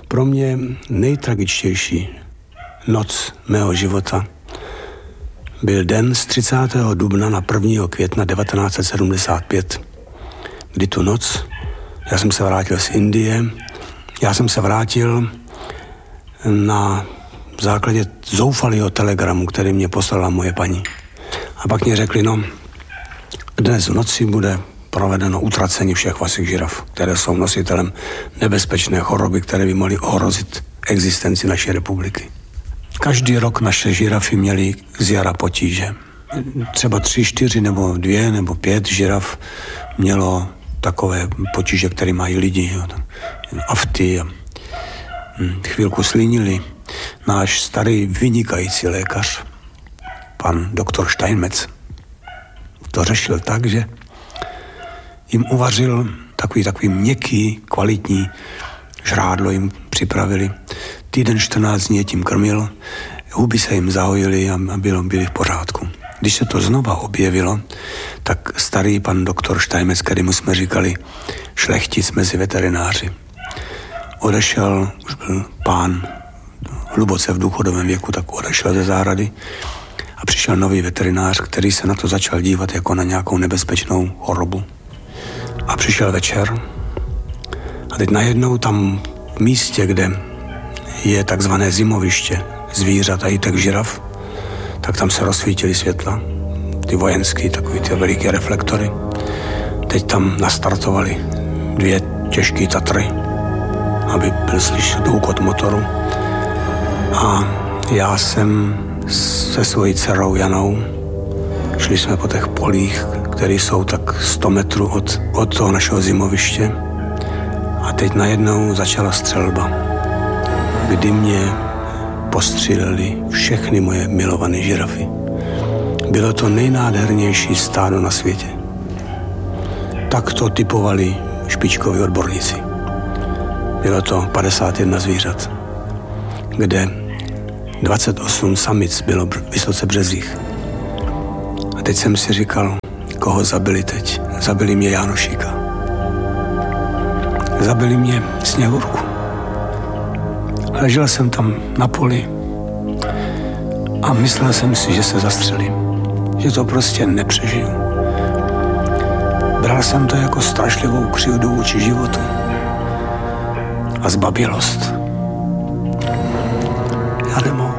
Pro mě nejtragičtější noc mého života byl den z 30. dubna na 1. května 1975, kdy tu noc, já jsem se vrátil z Indie, já jsem se vrátil na základě zoufalého telegramu, který mě poslala moje paní. A pak mě řekli, no, dnes v noci bude provedeno utracení všech vašich žiraf, které jsou nositelem nebezpečné choroby, které by mohly ohrozit existenci naší republiky. Každý rok naše žirafy měly z jara potíže. Třeba 3, 4 nebo 2 nebo 5 žiraf mělo takové potíže, které mají lidi. Afty. Chvilku slinili. Náš starý vynikající lékař, pan doktor Steinmetz, to řešil tak, že jim uvařil takový měkký, kvalitní žrádlo jim připravili. Týden 14 dní tím krmil, huby se jim zahojily a byli v pořádku. Když se to znova objevilo, tak starý pan doktor Steinmetz, kterému jsme říkali šlechtic mezi veterináři, odešel, už byl pán hluboce v důchodovém věku, tak odešel ze zahrady a přišel nový veterinář, který se na to začal dívat jako na nějakou nebezpečnou chorobu. A přišel večer a teď najednou tam v místě, kde je takzvané zimoviště zvířat a i tak žiraf, tak tam se rozsvítily světla, ty vojenský, takový ty veliké reflektory. Teď tam nastartovali 2 těžké Tatry, aby byl slyšet hukot motoru. A já jsem se svojí dcerou Janou, šli jsme po těch polích, které jsou tak 100 metrů od toho našeho zimoviště. A teď najednou začala střelba, kdy mě postříleli všechny moje milované žirafy. Bylo to nejnádhernější stádo na světě. Tak to typovali špičkoví odborníci. Bylo to 51 zvířat, kde 28 samic bylo vysoce březích. A teď jsem si říkal, koho zabili teď? Zabili mě Jánošíka. Zabili mě Sněhurku. Ležel jsem tam na poli a myslel jsem si, že se zastřelím. Že to prostě nepřežiju. Bral jsem to jako strašlivou křivdu vůči životu a zbabělost. Ja nemohu.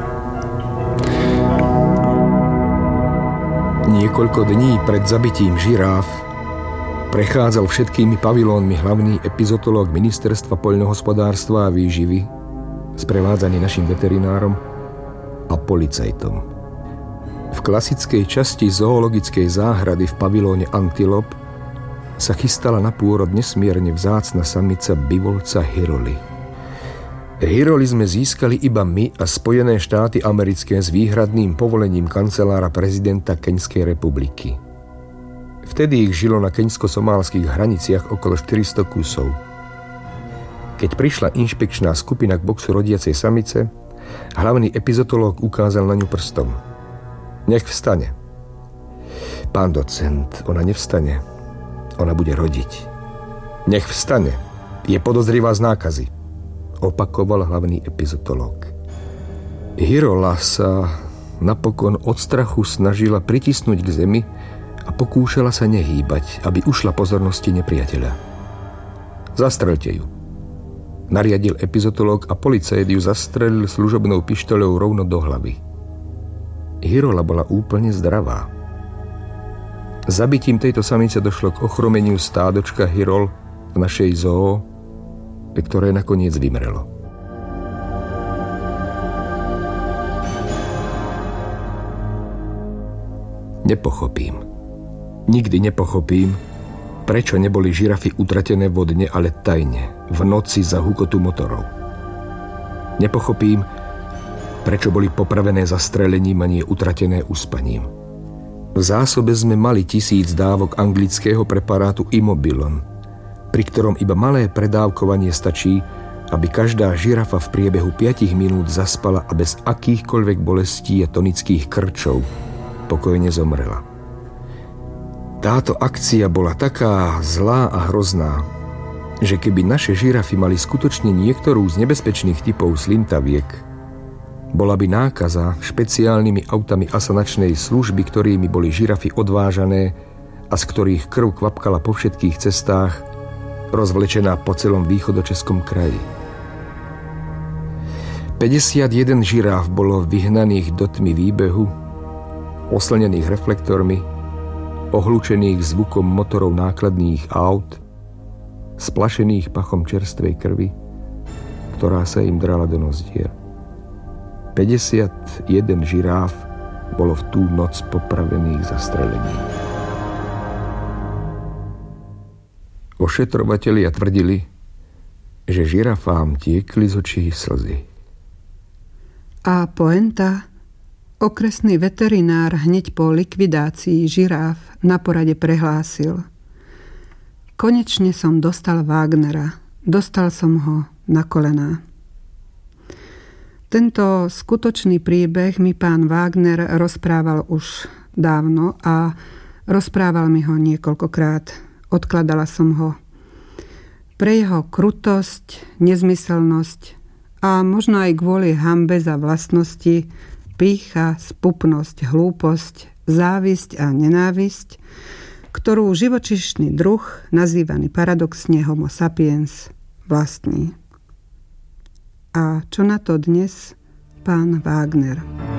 Niekoľko dní pred zabitím žiráf prechádzal všetkými pavilónmi hlavný epizotológ Ministerstva poľnohospodárstva a výživy, sprevádzaný našim veterinárom a policajtom. V klasickej časti zoologickej záhrady v pavilóne Antilop sa chystala na pôrod nesmierne vzácna samica bivolca Hiroli. Hiroli sme získali iba my a Spojené štáty americké s výhradným povolením kancelára prezidenta Keňskej republiky. Vtedy ich žilo na keňsko-somálskych hraniciach okolo 400 kusov. Keď prišla inšpekčná skupina k boxu rodiacej samice, hlavný epizotológ ukázal na ňu prstom. Nech vstane. Pán docent, ona nevstane. Ona bude rodiť. Nech vstane. Je podozrivá z nákazy. Opakoval hlavný epizotológ. Hirola sa napokon od strachu snažila pritisnúť k zemi a pokúšala sa nehýbať, aby ušla pozornosti nepriateľa. Zastrelte ju. Nariadil epizotológ a policajt ju zastrelil služobnou pištoľou rovno do hlavy. Hirola bola úplne zdravá. Zabitím tejto samice došlo k ochromeniu stádočka Hirol v našej zoo, ktoré nakoniec vymrelo. Nepochopím. Nikdy nepochopím, prečo neboli žirafy utratené vodne, ale tajne, v noci za hukotu motorov. Nepochopím, prečo boli popravené zastrelením a nie utratené uspaním. V zásobe sme mali 1000 dávok anglického preparátu Immobilon, pri ktorom iba malé predávkovanie stačí, aby každá žirafa v priebehu 5 minút zaspala a bez akýchkoľvek bolestí a tonických krčov pokojne zomrela. Táto akcia bola taká zlá a hrozná, že keby naše žirafy mali skutočne niektorú z nebezpečných typov slintaviek, bola by nákaza špeciálnymi autami asanačnej služby, ktorými boli žirafy odvážané a z ktorých krv kvapkala po všetkých cestách, rozvlečená po celom východočeskom kraji. 51 žiráf bolo vyhnaných do tmy výbehu, oslnených reflektormi, ohlučených zvukom motorov nákladných aut, splašených pachom čerstvej krvi, ktorá sa im drala do nozdier. 51 žiráf bolo v tú noc popravených zastrelením. Ošetrovatelia tvrdili, že žirafám tiekli z očí slzy. A poenta? Okresný veterinár hneď po likvidácii žiráf na porade prehlásil: konečne som dostal Wagnera. Dostal som ho na kolená. Tento skutočný príbeh mi pán Wagner rozprával už dávno a rozprával mi ho niekoľkokrát. Odkladala som ho. Pre jeho krutosť, nezmyselnosť a možno aj kvôli hanbe za vlastnosti, pýcha, spupnosť, hlúposť, závisť a nenávisť, ktorú živočíšny druh, nazývaný paradoxne Homo sapiens, vlastní. A čo na to dnes pán Wagner?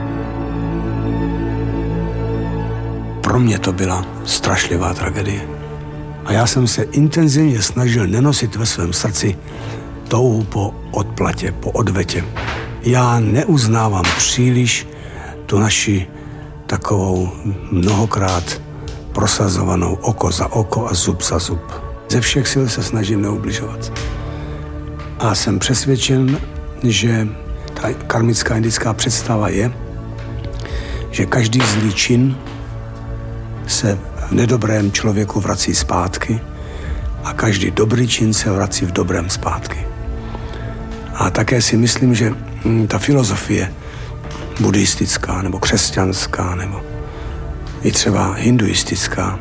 Pro mě to byla strašlivá tragédie. A já jsem se intenzivně snažil nenosit ve svém srdci touhu po odplatě, po odvetě. Já neuznávám příliš tu naši takovou mnohokrát prosazovanou oko za oko a zub za zub. Ze všech sil se snažím neubližovat. A jsem přesvědčen, že ta karmická indická představa je, že každý zlý čin se v nedobrém člověku vrací zpátky a každý dobrý čin se vrací v dobrém zpátky. A také si myslím, že ta filozofie buddhistická nebo křesťanská nebo i třeba hinduistická